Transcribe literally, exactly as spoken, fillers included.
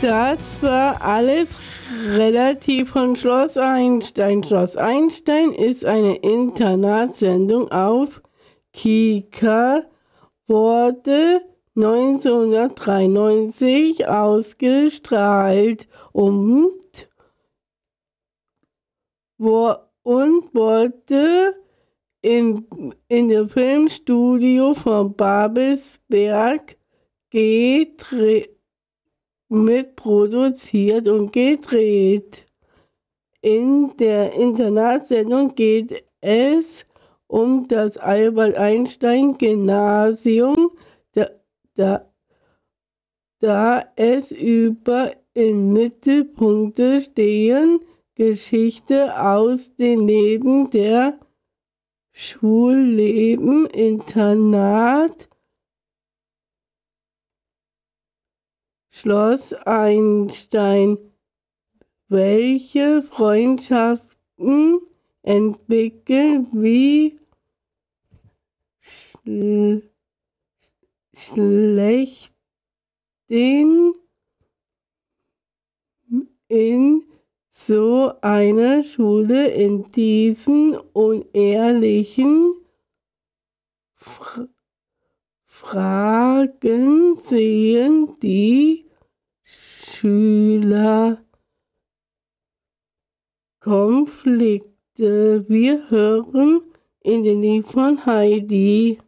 Das war alles relativ von Schloss Einstein. Schloss Einstein ist eine Internatssendung auf Kika, wurde neunzehnhundertdreiundneunzig ausgestrahlt und, wo, und wurde in, in dem Filmstudio von Babelsberg gedreht, mitproduziert und gedreht. In der Internatssendung geht es um das Albert-Einstein-Gymnasium, da, da, da es über im Mittelpunkt stehen Geschichte aus dem Leben der Schulleben, Internat, Schloss Einstein. Welche Freundschaften entwickeln wie schl schlechthin in so einer Schule in diesen unehrlichen F Fragen sehen die Schüler Konflikte. Wir hören in den Lied von Heidi.